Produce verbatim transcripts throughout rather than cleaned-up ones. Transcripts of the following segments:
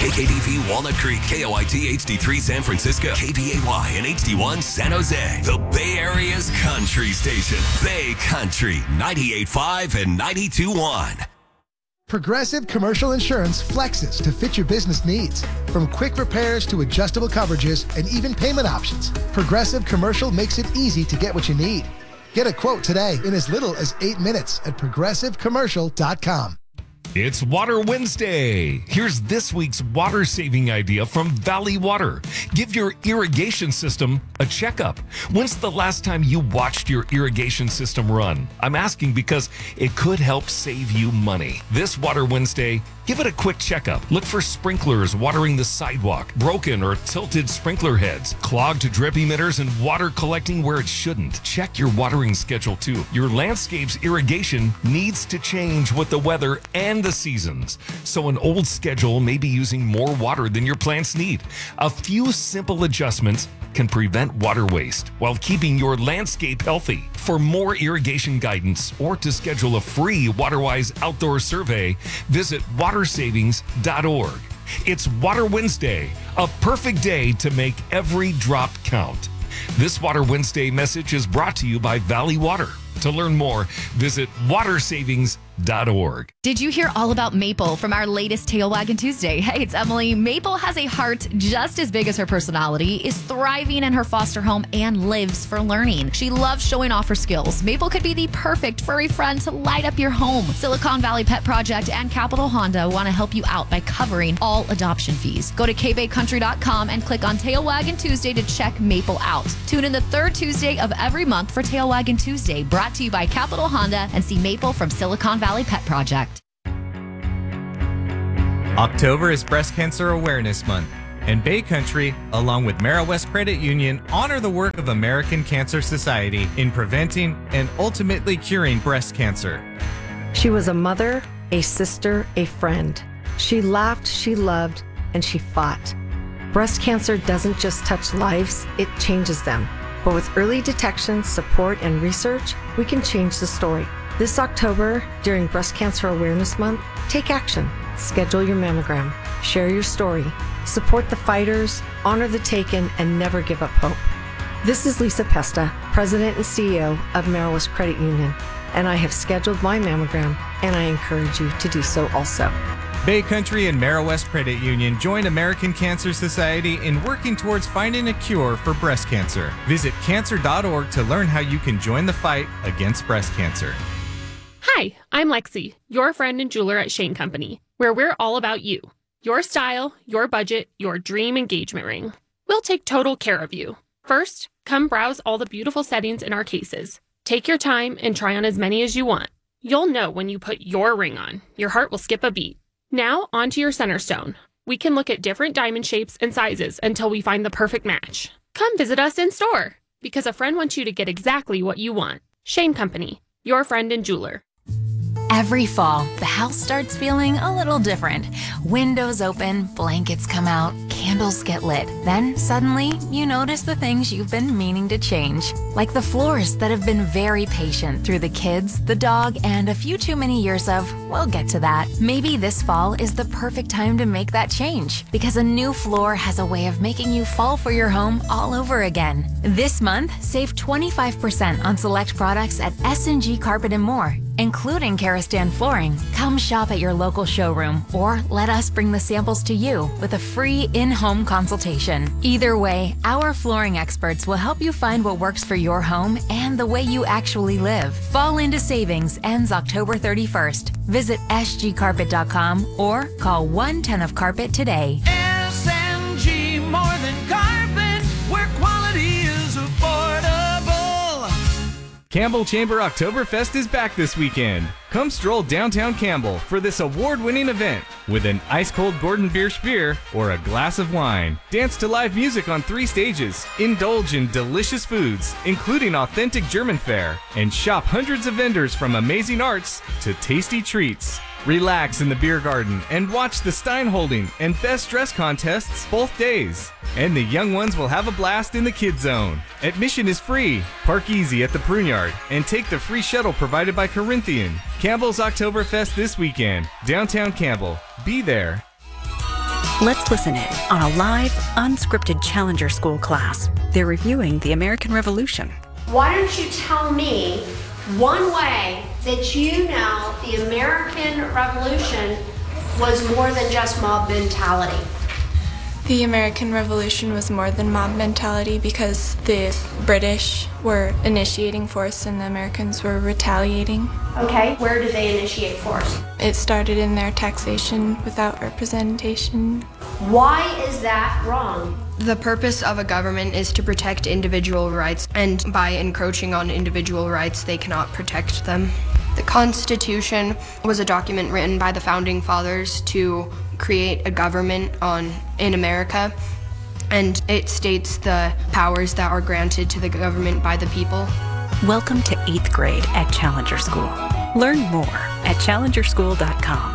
K K D V Walnut Creek, K O I T H D three San Francisco, K B A Y and H D one San Jose. The Bay Area's country station. Bay Country, ninety-eight point five and ninety-two point one. Progressive Commercial Insurance flexes to fit your business needs. From quick repairs to adjustable coverages and even payment options, Progressive Commercial makes it easy to get what you need. Get a quote today in as little as eight minutes at progressive commercial dot com. It's Water Wednesday. Here's this week's water-saving idea from Valley Water. Give your irrigation system a checkup. When's the last time you watched your irrigation system run? I'm asking because it could help save you money. This Water Wednesday, give it a quick checkup. Look for sprinklers watering the sidewalk, broken or tilted sprinkler heads, clogged drip emitters, and water collecting where it shouldn't. Check your watering schedule too. Your landscape's irrigation needs to change with the weather and the seasons. So an old schedule may be using more water than your plants need. A few simple adjustments can prevent water waste while keeping your landscape healthy. For more irrigation guidance or to schedule a free WaterWise outdoor survey, visit water savings dot org. It's Water Wednesday, a perfect day to make every drop count. This Water Wednesday message is brought to you by Valley Water. To learn more, visit water savings dot org. Did you hear all about Maple from our latest Tail Waggin' Tuesday? Hey, it's Emily. Maple has a heart just as big as her personality, is thriving in her foster home, and lives for learning. She loves showing off her skills. Maple could be the perfect furry friend to light up your home. Silicon Valley Pet Project and Capital Honda want to help you out by covering all adoption fees. Go to k bay country dot com and click on Tail Waggin' Tuesday to check Maple out. Tune in the third Tuesday of every month for Tail Waggin' Tuesday, brought to you by Capital Honda, and see Maple from Silicon Valley Pet Project. October is Breast Cancer Awareness Month, and Bay Country, along with Mara-West Credit Union, honor the work of American Cancer Society in preventing and ultimately curing breast cancer. She was a mother, a sister, a friend. She laughed, she loved, and she fought. Breast cancer doesn't just touch lives, it changes them. But with early detection, support, and research, we can change the story. This October, during Breast Cancer Awareness Month, take action. Schedule your mammogram. Share your story. Support the fighters, honor the taken, and never give up hope. This is Lisa Pesta, President and C E O of Mara-West Credit Union, and I have scheduled my mammogram, and I encourage you to do so also. Bay Country and Mara-West Credit Union join American Cancer Society in working towards finding a cure for breast cancer. Visit cancer dot org to learn how you can join the fight against breast cancer. Hi, I'm Lexi, your friend and jeweler at Shane Company, where we're all about you. Your style, your budget, your dream engagement ring. We'll take total care of you. First, come browse all the beautiful settings in our cases. Take your time and try on as many as you want. You'll know when you put your ring on. Your heart will skip a beat. Now, onto your center stone. We can look at different diamond shapes and sizes until we find the perfect match. Come visit us in store, because a friend wants you to get exactly what you want. Shane Company, your friend and jeweler. Every fall, the house starts feeling a little different. Windows open, blankets come out, candles get lit. Then, suddenly, you notice the things you've been meaning to change. Like the floors that have been very patient through the kids, the dog, and a few too many years of, we'll get to that. Maybe this fall is the perfect time to make that change, because a new floor has a way of making you fall for your home all over again. This month, save twenty-five percent on select products at S and G Carpet and More, including Karastan flooring. Come shop at your local showroom or let us bring the samples to you with a free in-home consultation. Either way, our flooring experts will help you find what works for your home and the way you actually live. Fall into savings ends October thirty-first. Visit S G carpet dot com or call one ten of carpet today. S and G, more than carpet, where quality is affordable. Campbell Chamber Oktoberfest is back this weekend. Come stroll downtown Campbell for this award-winning event with an ice-cold Gordon Biersch beer or a glass of wine. Dance to live music on three stages, indulge in delicious foods, including authentic German fare, and shop hundreds of vendors from amazing arts to tasty treats. Relax in the beer garden and watch the Stein Holding and Best Dress contests both days. And the young ones will have a blast in the Kids Zone. Admission is free. Park easy at the Prune Yard and take the free shuttle provided by Corinthian. Campbell's Oktoberfest this weekend. Downtown Campbell. Be there. Let's listen in on a live, unscripted Challenger School class. They're reviewing the American Revolution. Why don't you tell me one way that you know the American Revolution was more than just mob mentality? The American Revolution was more than mob mentality because the British were initiating force and the Americans were retaliating. Okay, where did they initiate force? It started in their taxation without representation. Why is that wrong? The purpose of a government is to protect individual rights, and by encroaching on individual rights, they cannot protect them. The Constitution was a document written by the Founding Fathers to create a government on in America, and it states the powers that are granted to the government by the people. Welcome to eighth grade at Challenger School. Learn more at challenger school dot com.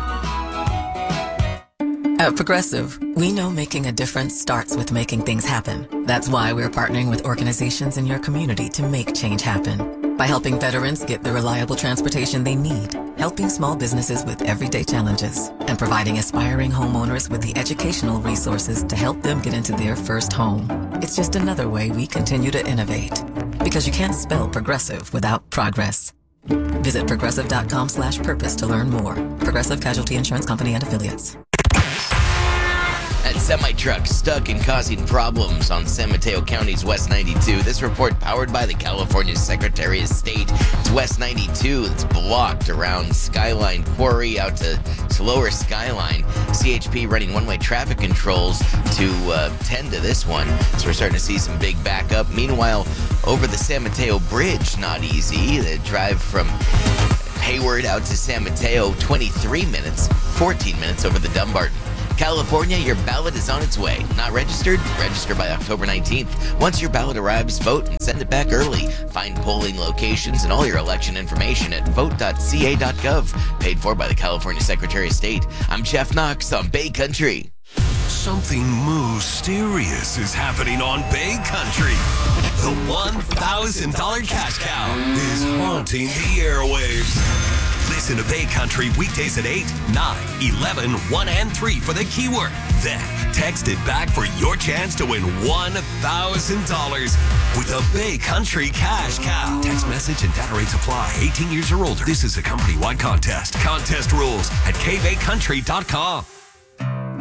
At Progressive, we know making a difference starts with making things happen. That's why we're partnering with organizations in your community to make change happen. By helping veterans get the reliable transportation they need, helping small businesses with everyday challenges, and providing aspiring homeowners with the educational resources to help them get into their first home. It's just another way we continue to innovate. Because you can't spell progressive without progress. Visit progressive.com slash purpose to learn more. Progressive Casualty Insurance Company and Affiliates. That semi-truck stuck and causing problems on San Mateo County's West ninety-two. This report powered by the California Secretary of State. It's West ninety-two that's blocked around Skyline Quarry out to Slower Skyline. C H P running one-way traffic controls to uh, tend to this one. So we're starting to see some big backup. Meanwhile, over the San Mateo Bridge, not easy. The drive from Hayward out to San Mateo, twenty-three minutes, fourteen minutes over the Dumbarton. California, your ballot is on its way. Not registered? Register by October nineteenth. Once your ballot arrives, vote and send it back early. Find polling locations and all your election information at vote dot c a dot gov. Paid for by the California Secretary of State. I'm Jeff Knox on Bay Country. Something mysterious is happening on Bay Country. The one thousand dollars cash cow is haunting the airwaves. Listen to Bay Country weekdays at eight, nine, eleven, one, and three for the keyword. Then text it back for your chance to win one thousand dollars with a Bay Country cash cow. Text message and data rates apply. eighteen years or older. This is a company-wide contest. Contest rules at k bay country dot com.